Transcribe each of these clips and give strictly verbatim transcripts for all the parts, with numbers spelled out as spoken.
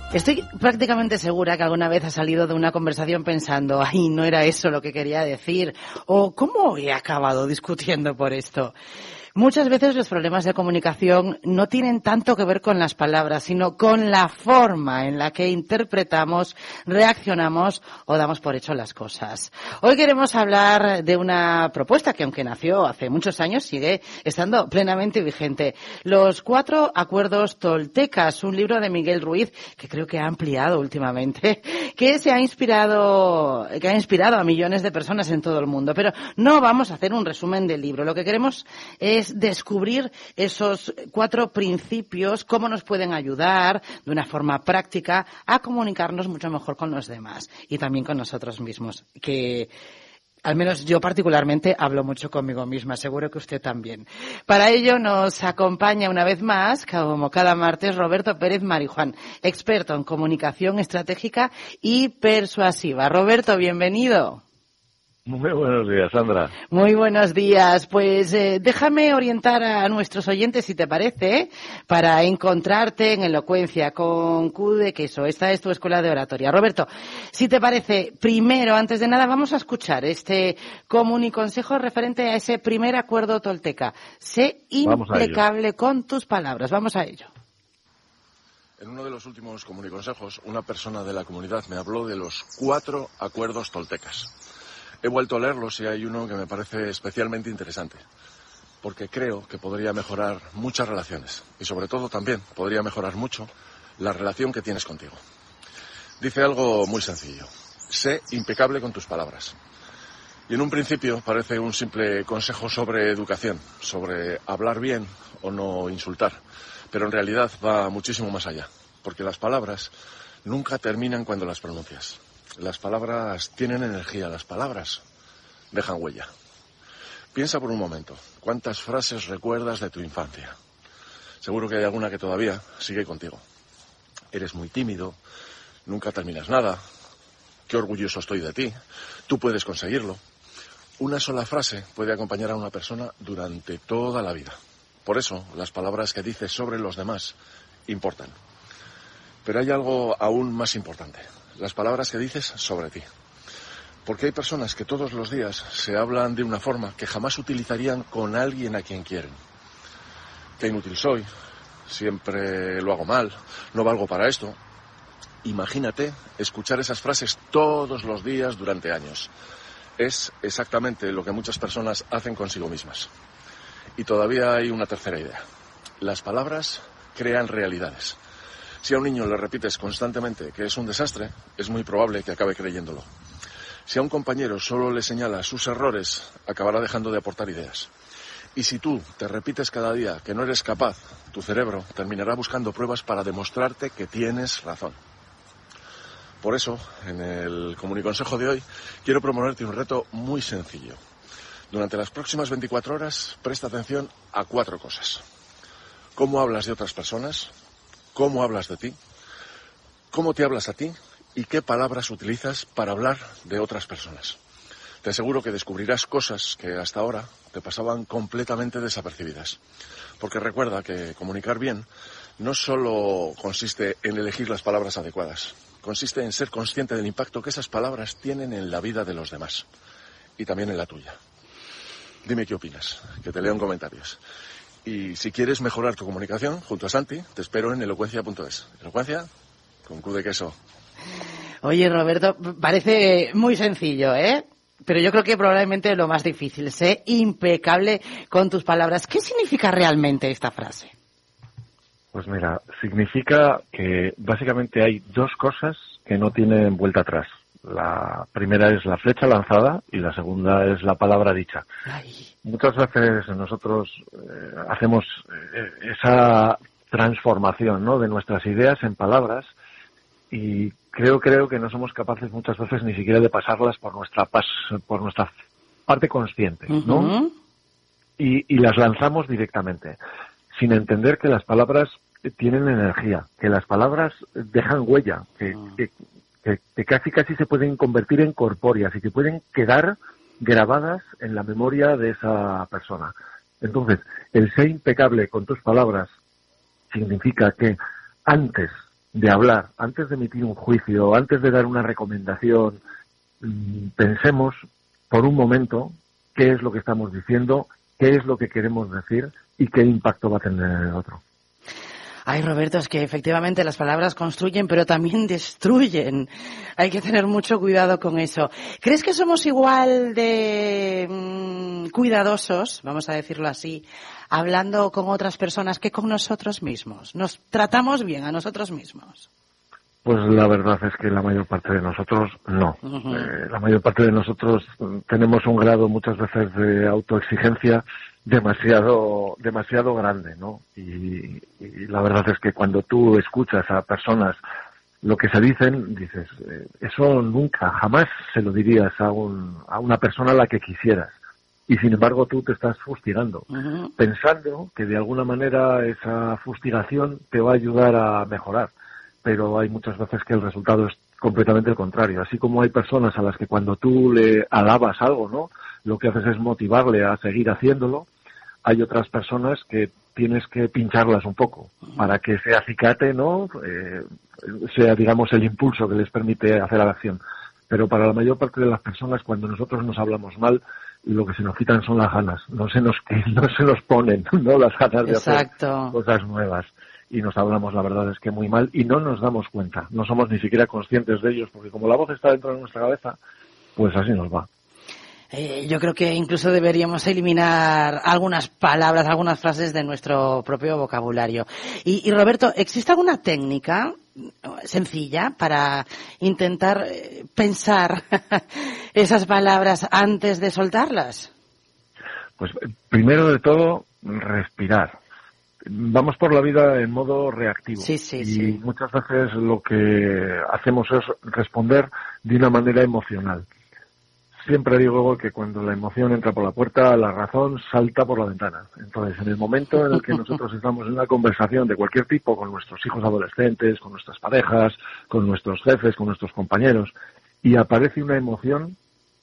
Estoy prácticamente segura que alguna vez ha salido de una conversación pensando, ay, no era eso lo que quería decir, o ¿cómo he acabado discutiendo por esto? Muchas veces los problemas de comunicación no tienen tanto que ver con las palabras, sino con la forma en la que interpretamos, reaccionamos o damos por hecho las cosas. Hoy queremos hablar de una propuesta que, aunque nació hace muchos años, sigue estando plenamente vigente. Los Cuatro Acuerdos Toltecas, un libro de Miguel Ruiz que creo que ha ampliado últimamente, que se ha inspirado, que ha inspirado a millones de personas en todo el mundo. Pero no vamos a hacer un resumen del libro. Lo que queremos es descubrir esos cuatro principios, cómo nos pueden ayudar de una forma práctica a comunicarnos mucho mejor con los demás y también con nosotros mismos, que al menos yo particularmente hablo mucho conmigo misma, seguro que usted también. Para ello nos acompaña una vez más, como cada martes, Roberto Pérez Marijuán, experto en comunicación estratégica y persuasiva. Roberto, bienvenido. Muy buenos días, Sandra. Muy buenos días. Pues eh, déjame orientar a nuestros oyentes, si te parece, para encontrarte en Elocuencia con Q de queso. Esta es tu escuela de oratoria. Roberto, si te parece, primero, antes de nada, vamos a escuchar este comuniconsejo referente a ese primer acuerdo tolteca. Sé impecable con tus palabras. Vamos a ello. En uno de los últimos comuniconsejos, una persona de la comunidad me habló de los cuatro acuerdos toltecas. He vuelto a leerlos y hay uno que me parece especialmente interesante, porque creo que podría mejorar muchas relaciones y sobre todo también podría mejorar mucho la relación que tienes contigo. Dice algo muy sencillo: sé impecable con tus palabras. Y en un principio parece un simple consejo sobre educación, sobre hablar bien o no insultar, pero en realidad va muchísimo más allá, porque las palabras nunca terminan cuando las pronuncias. Las palabras tienen energía, las palabras dejan huella. Piensa por un momento, ¿cuántas frases recuerdas de tu infancia? Seguro que hay alguna que todavía sigue contigo. Eres muy tímido, nunca terminas nada, qué orgulloso estoy de ti, tú puedes conseguirlo. Una sola frase puede acompañar a una persona durante toda la vida. Por eso, las palabras que dices sobre los demás importan. Pero hay algo aún más importante: las palabras que dices sobre ti. Porque hay personas que todos los días se hablan de una forma que jamás utilizarían con alguien a quien quieren. Qué inútil soy, siempre lo hago mal, no valgo para esto. Imagínate escuchar esas frases todos los días durante años. Es exactamente lo que muchas personas hacen consigo mismas. Y todavía hay una tercera idea. Las palabras crean realidades. Si a un niño le repites constantemente que es un desastre, es muy probable que acabe creyéndolo. Si a un compañero solo le señala sus errores, acabará dejando de aportar ideas. Y si tú te repites cada día que no eres capaz, tu cerebro terminará buscando pruebas para demostrarte que tienes razón. Por eso, en el comuniconsejo de hoy, quiero proponerte un reto muy sencillo. Durante las próximas veinticuatro horas, presta atención a cuatro cosas: cómo hablas de otras personas, cómo hablas de ti, cómo te hablas a ti y qué palabras utilizas para hablar de otras personas. Te aseguro que descubrirás cosas que hasta ahora te pasaban completamente desapercibidas. Porque recuerda que comunicar bien no solo consiste en elegir las palabras adecuadas, consiste en ser consciente del impacto que esas palabras tienen en la vida de los demás y también en la tuya. Dime qué opinas, que te leo en comentarios. Y si quieres mejorar tu comunicación, junto a Santi, te espero en elocuencia punto es. Elocuencia con Q de queso. Oye, Roberto, parece muy sencillo, ¿eh? Pero yo creo que probablemente lo más difícil. Sé impecable con tus palabras. ¿Qué significa realmente esta frase? Pues mira, significa que básicamente hay dos cosas que no tienen vuelta atrás. La primera es la flecha lanzada y la segunda es la palabra dicha. Ay. Muchas veces nosotros eh, hacemos eh, esa transformación, ¿no?, de nuestras ideas en palabras, y creo creo que no somos capaces muchas veces ni siquiera de pasarlas por nuestra pas, por nuestra parte consciente, ¿no? Uh-huh. Y, y las lanzamos directamente, sin entender que las palabras tienen energía, que las palabras dejan huella, que, uh-huh. que, que, que casi casi se pueden convertir en corpóreas y que pueden quedar grabadas en la memoria de esa persona. Entonces, el ser impecable con tus palabras significa que antes de hablar, antes de emitir un juicio, antes de dar una recomendación, pensemos por un momento qué es lo que estamos diciendo, qué es lo que queremos decir y qué impacto va a tener en el otro. Ay, Roberto, es que efectivamente las palabras construyen, pero también destruyen. Hay que tener mucho cuidado con eso. ¿Crees que somos igual de mmm, cuidadosos, vamos a decirlo así, hablando con otras personas que con nosotros mismos? ¿Nos tratamos bien a nosotros mismos? Pues la verdad es que la mayor parte de nosotros no. Uh-huh. Eh, la mayor parte de nosotros tenemos un grado muchas veces de autoexigencia demasiado demasiado grande, ¿no? Y, y la verdad es que cuando tú escuchas a personas lo que se dicen, dices, eh, eso nunca, jamás se lo dirías a, un, a una persona a la que quisieras. Y sin embargo tú te estás fustigando, uh-huh. pensando que de alguna manera esa fustigación te va a ayudar a mejorar. Pero hay muchas veces que el resultado es completamente el contrario. Así como hay personas a las que cuando tú le alabas algo, ¿no?, lo que haces es motivarle a seguir haciéndolo, hay otras personas que tienes que pincharlas un poco para que ese acicate, ¿no?, eh, sea, digamos, el impulso que les permite hacer la acción. Pero para la mayor parte de las personas, cuando nosotros nos hablamos mal, lo que se nos quitan son las ganas. No se nos, no se nos ponen, ¿no?, las ganas de Exacto. hacer cosas nuevas. Y nos hablamos, la verdad es que muy mal, y no nos damos cuenta, no somos ni siquiera conscientes de ellos, porque como la voz está dentro de nuestra cabeza, pues así nos va. Eh, yo creo que incluso deberíamos eliminar algunas palabras, algunas frases de nuestro propio vocabulario. Y, y Roberto, ¿existe alguna técnica sencilla para intentar pensar esas palabras antes de soltarlas? Pues primero de todo, respirar. Vamos por la vida en modo reactivo. Sí, sí, y sí. muchas veces lo que hacemos es responder de una manera emocional. Siempre digo que cuando la emoción entra por la puerta, la razón salta por la ventana. Entonces, en el momento en el que nosotros estamos en una conversación de cualquier tipo con nuestros hijos adolescentes, con nuestras parejas, con nuestros jefes, con nuestros compañeros, y aparece una emoción,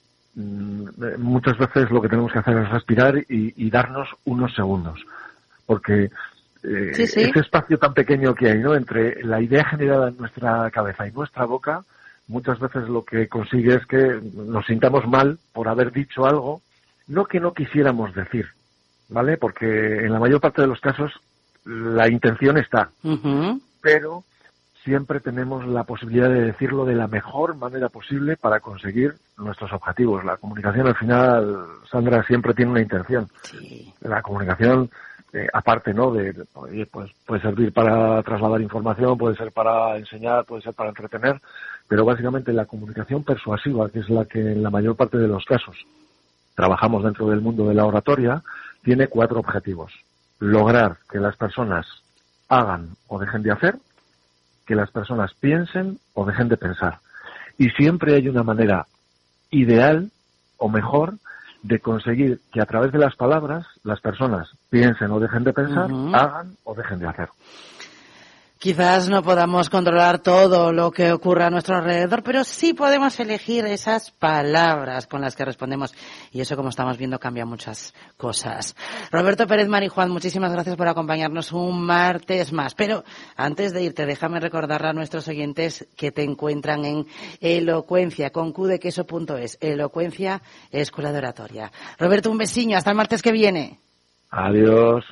muchas veces lo que tenemos que hacer es respirar y, y darnos unos segundos. Porque eh, sí, sí. ese espacio tan pequeño que hay, ¿no?, entre la idea generada en nuestra cabeza y nuestra boca, muchas veces lo que consigue es que nos sintamos mal por haber dicho algo, no que no quisiéramos decir, ¿vale? Porque en la mayor parte de los casos la intención está, uh-huh. pero siempre tenemos la posibilidad de decirlo de la mejor manera posible para conseguir nuestros objetivos. La comunicación, al final, Sandra, siempre tiene una intención. Sí. La comunicación... Eh, aparte, ¿no?, de, de oye, pues puede servir para trasladar información, puede ser para enseñar, puede ser para entretener, pero básicamente la comunicación persuasiva, que es la que en la mayor parte de los casos trabajamos dentro del mundo de la oratoria, tiene cuatro objetivos. Lograr que las personas hagan o dejen de hacer, que las personas piensen o dejen de pensar. Y siempre hay una manera ideal o mejor de conseguir que a través de las palabras las personas piensen o dejen de pensar, uh-huh. hagan o dejen de hacer. Quizás no podamos controlar todo lo que ocurre a nuestro alrededor, pero sí podemos elegir esas palabras con las que respondemos. Y eso, como estamos viendo, cambia muchas cosas. Roberto Pérez Marijuán, muchísimas gracias por acompañarnos un martes más. Pero antes de irte, déjame recordarle a nuestros oyentes que te encuentran en Elocuencia, con q de queso punto es. Elocuencia, Escuela de Oratoria. Roberto, un besiño. Hasta el martes que viene. Adiós.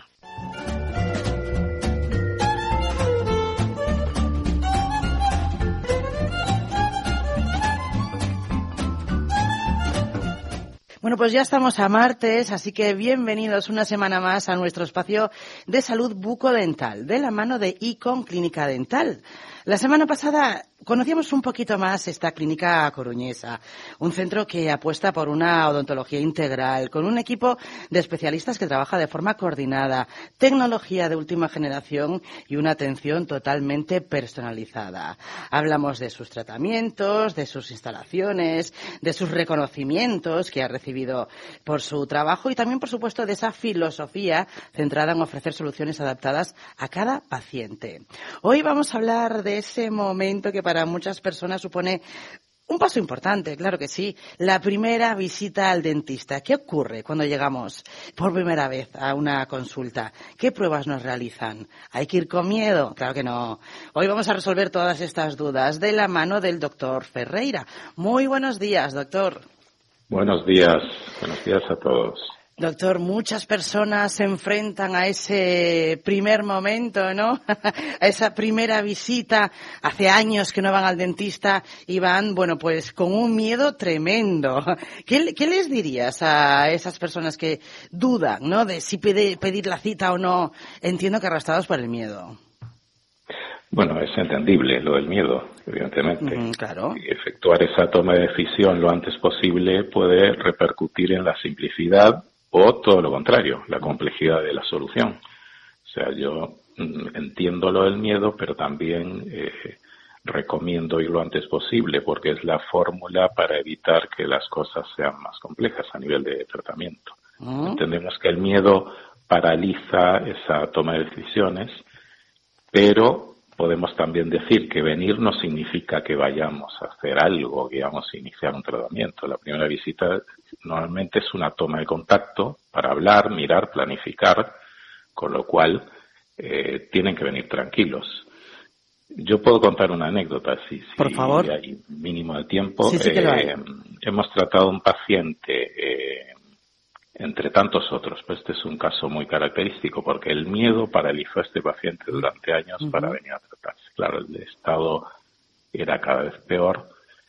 Bueno, pues ya estamos a martes, así que bienvenidos una semana más a nuestro espacio de salud bucodental, de la mano de Icon Clínica Dental. La semana pasada conocíamos un poquito más esta clínica coruñesa, un centro que apuesta por una odontología integral, con un equipo de especialistas que trabaja de forma coordinada, tecnología de última generación y una atención totalmente personalizada. Hablamos de sus tratamientos, de sus instalaciones, de sus reconocimientos que ha recibido por su trabajo y también, por supuesto, de esa filosofía centrada en ofrecer soluciones adaptadas a cada paciente. Hoy vamos a hablar de ese momento que para muchas personas supone Un paso importante, claro que sí. La primera visita al dentista. ¿Qué ocurre cuando llegamos por primera vez a una consulta? ¿Qué pruebas nos realizan? ¿Hay que ir con miedo? Claro que no. Hoy vamos a resolver todas estas dudas de la mano del doctor Ferreira. Muy buenos días, doctor. Buenos días. Buenos días a todos. Doctor, muchas personas se enfrentan a ese primer momento, ¿no? A esa primera visita. Hace años que no van al dentista y van, bueno, pues con un miedo tremendo. ¿Qué, qué les dirías a esas personas que dudan, ¿no? De si pedir, pedir la cita o no? Entiendo que arrastrados por el miedo. Bueno, es entendible lo del miedo, evidentemente. Mm, claro. Y efectuar esa toma de decisión lo antes posible puede repercutir en la simplicidad o todo lo contrario, la complejidad de la solución. O sea, yo mm, entiendo lo del miedo, pero también eh, recomiendo ir lo antes posible porque es la fórmula para evitar que las cosas sean más complejas a nivel de tratamiento. Mm. Entendemos que el miedo paraliza esa toma de decisiones, pero podemos también decir que venir no significa que vayamos a hacer algo, que vamos a iniciar un tratamiento. La primera visita normalmente es una toma de contacto para hablar, mirar, planificar, con lo cual eh, tienen que venir tranquilos. Yo puedo contar una anécdota, si, si Por favor. Hay mínimo de tiempo. Sí, sí que lo hay. Eh, hemos tratado a un paciente eh, entre tantos otros, pues este es un caso muy característico porque el miedo paralizó a este paciente durante años uh-huh. para venir a tratarse. Claro, el estado era cada vez peor,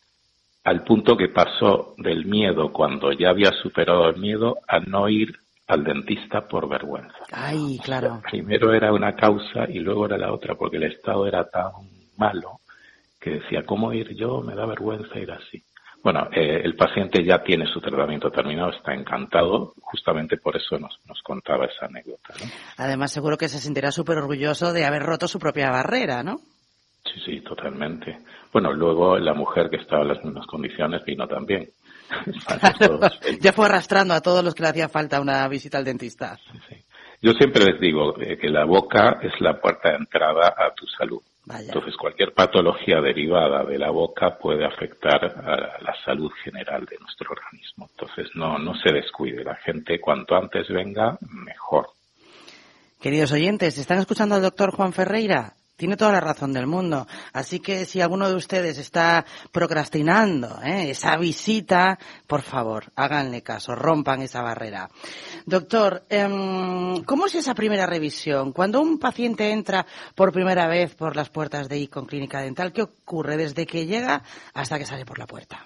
al punto que pasó del miedo, cuando ya había superado el miedo, a no ir al dentista por vergüenza. Ay, claro. O sea, primero era una causa y luego era la otra, porque el estado era tan malo que decía, ¿cómo ir yo? Me da vergüenza ir así. Bueno, eh, el paciente ya tiene su tratamiento terminado, está encantado, justamente por eso nos, nos contaba esa anécdota, ¿no? Además, seguro que se sentirá súper orgulloso de haber roto su propia barrera, ¿no? Sí, sí, totalmente. Bueno, luego la mujer que estaba en las mismas condiciones vino también. Claro, ya fue arrastrando a todos los que le hacía falta una visita al dentista. Sí, sí. Yo siempre les digo eh, que la boca es la puerta de entrada a tu salud. Vaya. Entonces, cualquier patología derivada de la boca puede afectar a la salud general de nuestro organismo. Entonces, no, no se descuide. La gente, cuanto antes venga, mejor. Queridos oyentes, ¿están escuchando al doctor Juan Ferreira? Tiene toda la razón del mundo. Así que si alguno de ustedes está procrastinando ¿eh? esa visita, por favor, háganle caso, rompan esa barrera. Doctor, eh, ¿cómo es esa primera revisión? Cuando un paciente entra por primera vez por las puertas de Icon Clínica Dental, ¿qué ocurre desde que llega hasta que sale por la puerta?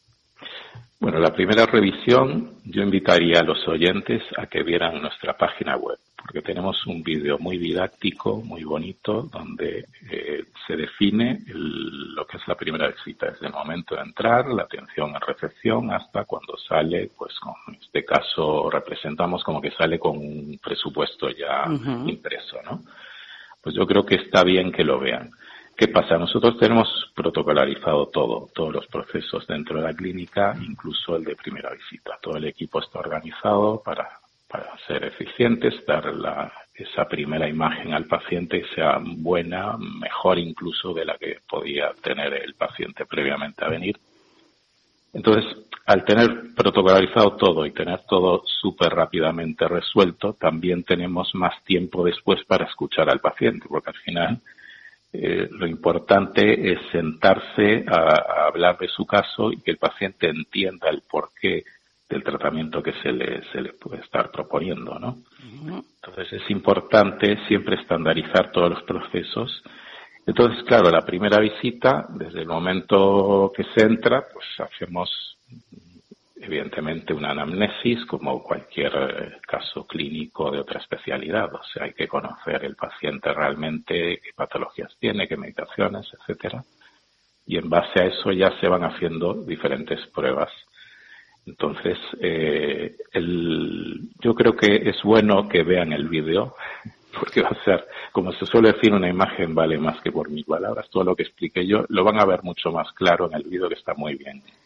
Bueno, la primera revisión, yo invitaría a los oyentes a que vieran nuestra página web, porque tenemos un vídeo muy didáctico, muy bonito, donde eh, se define el, lo que es la primera visita, desde el momento de entrar, la atención en recepción, hasta cuando sale, pues con, en este caso representamos como que sale con un presupuesto ya uh-huh. impreso, ¿no? Pues yo creo que está bien que lo vean. ¿Qué pasa? Nosotros tenemos protocolarizado todo, todos los procesos dentro de la clínica, incluso el de primera visita. Todo el equipo está organizado para, para ser eficientes, dar la, esa primera imagen al paciente que sea buena, mejor incluso de la que podía tener el paciente previamente a venir. Entonces, al tener protocolarizado todo y tener todo súper rápidamente resuelto, también tenemos más tiempo después para escuchar al paciente, porque al final Eh, lo importante es sentarse a, a hablar de su caso y que el paciente entienda el porqué del tratamiento que se le, se le puede estar proponiendo, ¿no? Uh-huh. Entonces es importante siempre estandarizar todos los procesos. Entonces, claro, la primera visita, desde el momento que se entra, pues hacemos evidentemente una anamnesis como cualquier caso clínico de otra especialidad. O sea, hay que conocer el paciente realmente, qué patologías tiene, qué medicaciones, etcétera. Y en base a eso ya se van haciendo diferentes pruebas. Entonces, eh, el, yo creo que es bueno que vean el vídeo, porque va a ser, como se suele decir, una imagen vale más que por mil palabras. Todo lo que expliqué yo lo van a ver mucho más claro en el vídeo, que está muy bien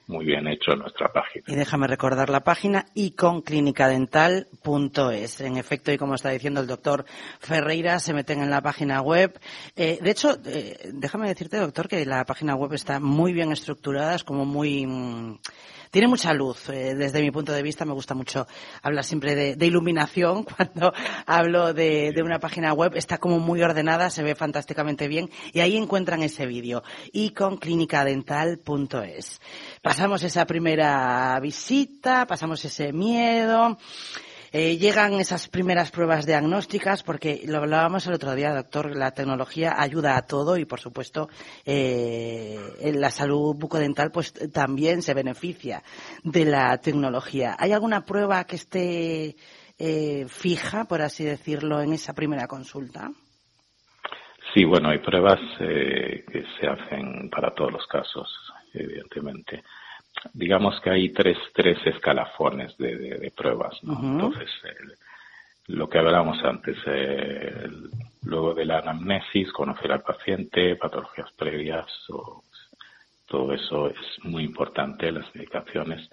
muy bien hecho en nuestra página. Y déjame recordar la página icon clínica dental punto es. En efecto, y como está diciendo el doctor Ferreira, se meten en la página web. Eh, de hecho, eh, déjame decirte, doctor, que la página web está muy bien estructurada, es como muy... Mmm, tiene mucha luz. Eh, desde mi punto de vista me gusta mucho hablar siempre de, de iluminación cuando hablo de, de una página web. Está como muy ordenada, se ve fantásticamente bien y ahí encuentran ese vídeo, icon clínica dental punto es. Pasamos esa primera visita, pasamos ese miedo. Eh, llegan esas primeras pruebas diagnósticas, porque lo hablábamos el otro día, doctor, la tecnología ayuda a todo y, por supuesto, eh, en la salud bucodental pues también se beneficia de la tecnología. ¿Hay alguna prueba que esté eh, fija, por así decirlo, en esa primera consulta? Sí, bueno, hay pruebas eh, que se hacen para todos los casos, evidentemente. Digamos que hay tres tres escalafones de, de, de pruebas, ¿no? Uh-huh. Entonces, eh, lo que hablábamos antes, eh, el, luego de la anamnesis, conocer al paciente, patologías previas, o, todo eso es muy importante, las medicaciones.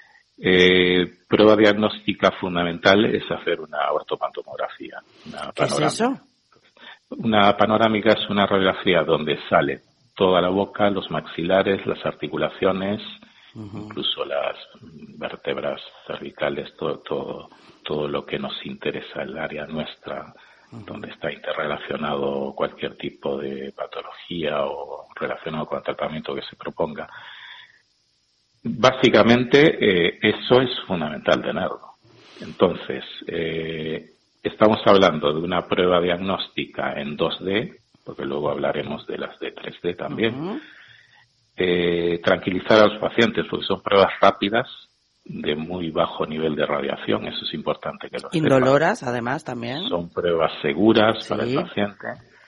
Eh, prueba diagnóstica fundamental es hacer una ortopantomografía. Una ¿Qué es eso? Una panorámica es una radiografía donde sale toda la boca, los maxilares, las articulaciones, uh-huh. incluso las vértebras cervicales, todo, todo, todo lo que nos interesa, el área nuestra, uh-huh. donde está interrelacionado cualquier tipo de patología o relacionado con el tratamiento que se proponga. Básicamente, eh, eso es fundamental tenerlo. Entonces, eh, estamos hablando de una prueba diagnóstica en dos D, porque luego hablaremos de las de tres D también. Uh-huh. Eh, tranquilizar a los pacientes, porque son pruebas rápidas, de muy bajo nivel de radiación, eso es importante que lo sepan. Indoloras, además, también. Son pruebas seguras sí. para el paciente.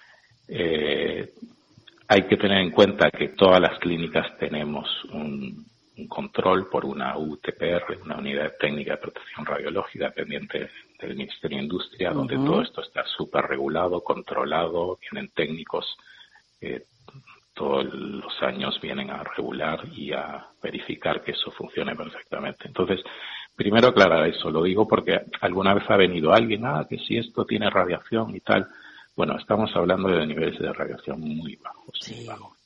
Eh, hay que tener en cuenta que todas las clínicas tenemos un, un control por una U T P R, una unidad técnica de protección radiológica pendiente del Ministerio de Industria, uh-huh. donde todo esto está súper regulado, controlado, vienen técnicos, eh, todos los años vienen a regular y a verificar que eso funcione perfectamente. Entonces, primero aclarar eso, lo digo porque alguna vez ha venido alguien, ah, que si esto tiene radiación y tal. Bueno, estamos hablando de niveles de radiación muy bajos, sí. muy bajos.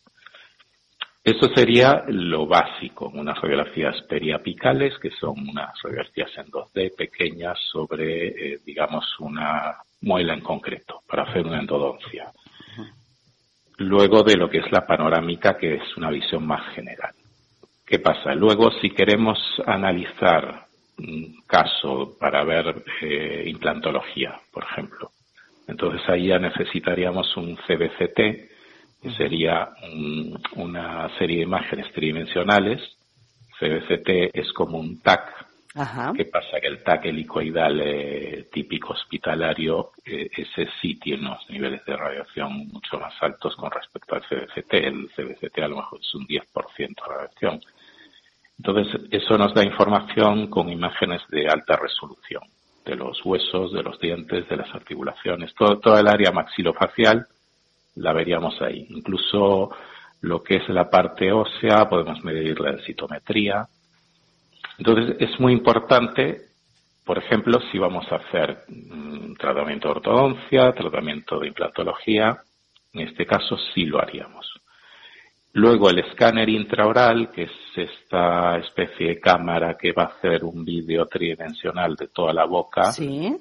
Eso sería lo básico, unas radiografías periapicales, que son unas radiografías en dos D pequeñas sobre, eh, digamos, una muela en concreto, para hacer una endodoncia. Uh-huh. Luego de lo que es la panorámica, que es una visión más general. ¿Qué pasa? Luego, si queremos analizar un caso para ver eh, implantología, por ejemplo, entonces ahí ya necesitaríamos un C B C T, que sería un, una serie de imágenes tridimensionales. C B C T es como un T A C. Ajá. ¿Qué pasa? Que el T A C helicoidal eh, típico hospitalario, eh, ese sí tiene unos niveles de radiación mucho más altos con respecto al C B C T. El C B C T a lo mejor es un diez por ciento de radiación. Entonces, eso nos da información con imágenes de alta resolución, de los huesos, de los dientes, de las articulaciones, todo, toda el área maxilofacial la veríamos ahí. Incluso lo que es la parte ósea, podemos medir la densitometría. Entonces, es muy importante, por ejemplo, si vamos a hacer un tratamiento de ortodoncia, tratamiento de implantología, en este caso sí lo haríamos. Luego el escáner intraoral, que es esta especie de cámara que va a hacer un vídeo tridimensional de toda la boca. Sí.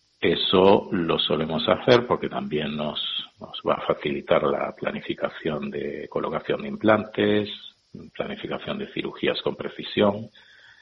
Eso lo solemos hacer porque también nos, nos va a facilitar la planificación de colocación de implantes, planificación de cirugías con precisión.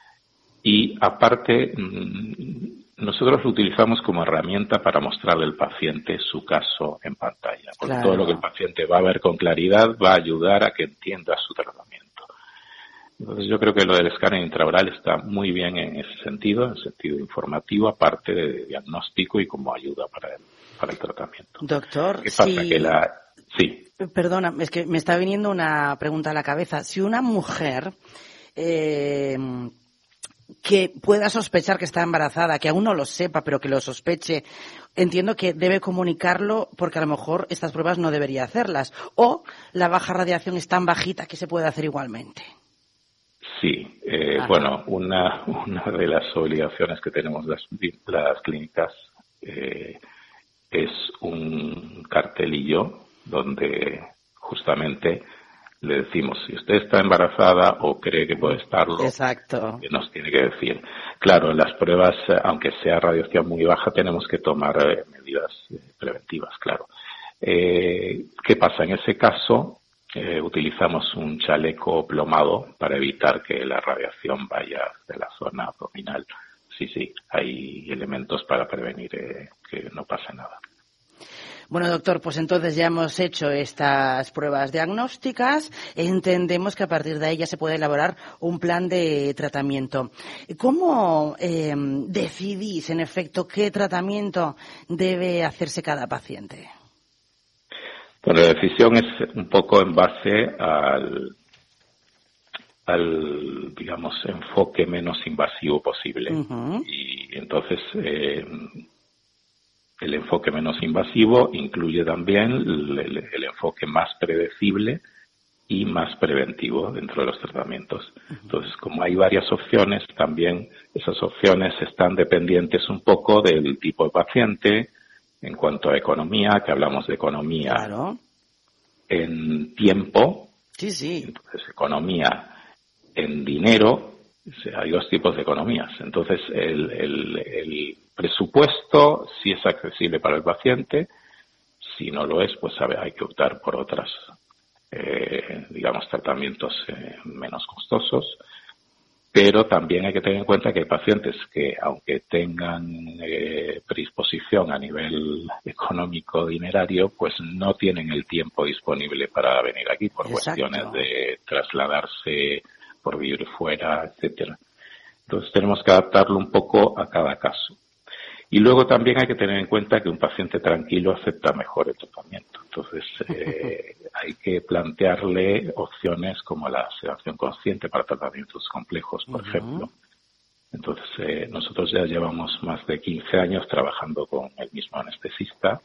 Y aparte, nosotros lo utilizamos como herramienta para mostrarle al paciente su caso en pantalla. Porque claro. todo lo que el paciente va a ver con claridad va a ayudar a que entienda su tratamiento. Entonces yo creo que lo del escáner intraoral está muy bien en ese sentido, en sentido informativo, aparte de diagnóstico y como ayuda para el, para el tratamiento. Doctor, ¿qué pasa? Sí. Que la... Sí. Perdona, es que me está viniendo una pregunta a la cabeza. Si una mujer eh, que pueda sospechar que está embarazada, que aún no lo sepa, pero que lo sospeche, entiendo que debe comunicarlo porque a lo mejor estas pruebas no debería hacerlas. O la baja radiación es tan bajita que se puede hacer igualmente. Sí, eh, bueno, una, una de las obligaciones que tenemos las, las clínicas eh, es un cartelillo donde justamente le decimos, si usted está embarazada o cree que puede estarlo, exacto, que nos tiene que decir. Claro, las pruebas, aunque sea radiación muy baja, tenemos que tomar eh, medidas eh, preventivas, claro. Eh, ¿Qué pasa? En ese caso, eh, utilizamos un chaleco plomado para evitar que la radiación vaya de la zona abdominal. Sí, sí, hay elementos para prevenir eh, que no pase nada. Bueno, doctor, pues entonces ya hemos hecho estas pruebas diagnósticas. Entendemos que a partir de ahí ya se puede elaborar un plan de tratamiento. ¿Cómo eh, decidís, en efecto, qué tratamiento debe hacerse cada paciente? Bueno, la decisión es un poco en base al, al digamos, enfoque menos invasivo posible. Uh-huh. Y entonces... Eh, El enfoque menos invasivo incluye también el, el, el enfoque más predecible y más preventivo dentro de los tratamientos. Entonces, como hay varias opciones, también esas opciones están dependientes un poco del tipo de paciente, en cuanto a economía, que hablamos de economía claro. en tiempo, sí, sí. Entonces economía en dinero. O sea, hay dos tipos de economías. Entonces, el, el, el presupuesto sí es accesible para el paciente. Si no lo es, pues hay que optar por otras, eh, digamos, tratamientos eh, menos costosos. Pero también hay que tener en cuenta que hay pacientes que, aunque tengan eh, predisposición a nivel económico dinerario, pues no tienen el tiempo disponible para venir aquí por Exacto. cuestiones de trasladarse, por vivir fuera, etcétera. Entonces tenemos que adaptarlo un poco a cada caso. Y luego también hay que tener en cuenta que un paciente tranquilo acepta mejor el tratamiento. Entonces eh, hay que plantearle opciones como la sedación consciente para tratamientos complejos, por uh-huh. ejemplo. Entonces eh, nosotros ya llevamos más de quince años trabajando con el mismo anestesista.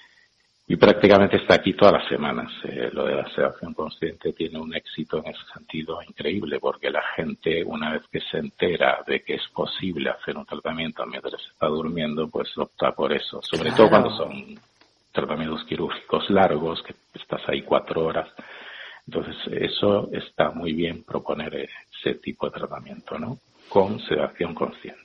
Y prácticamente está aquí todas las semanas. Eh, lo de la sedación consciente tiene un éxito en ese sentido increíble, porque la gente, una vez que se entera de que es posible hacer un tratamiento mientras está durmiendo, pues opta por eso. Sobre claro. todo cuando son tratamientos quirúrgicos largos, que estás ahí cuatro horas. Entonces, eso está muy bien proponer ese tipo de tratamiento, ¿no? Con sedación consciente.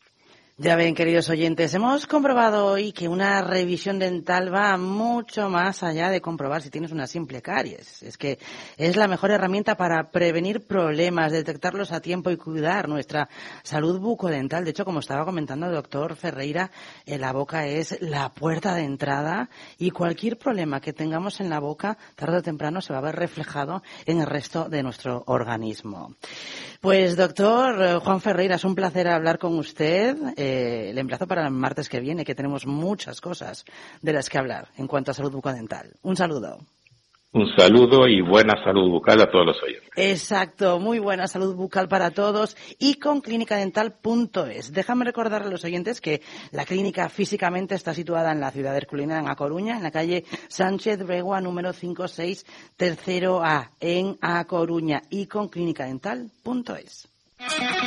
Ya ven, queridos oyentes, hemos comprobado hoy que una revisión dental va mucho más allá de comprobar si tienes una simple caries. Es que es la mejor herramienta para prevenir problemas, detectarlos a tiempo y cuidar nuestra salud bucodental. De hecho, como estaba comentando el doctor Ferreira, eh, la boca es la puerta de entrada y cualquier problema que tengamos en la boca, tarde o temprano se va a ver reflejado en el resto de nuestro organismo. Pues, doctor Juan Ferreira, es un placer hablar con usted. Eh, le emplazo para el martes que viene, que tenemos muchas cosas de las que hablar en cuanto a salud bucodental. Un saludo. Un saludo y buena salud bucal a todos los oyentes. Exacto, muy buena salud bucal para todos y con clínica dental punto es. Déjame recordar a los oyentes que la clínica físicamente está situada en la ciudad de Herculina, en A Coruña, en la calle Sánchez Bregua número cinco seis, tercero A, en A Coruña, y con clínica dental punto es.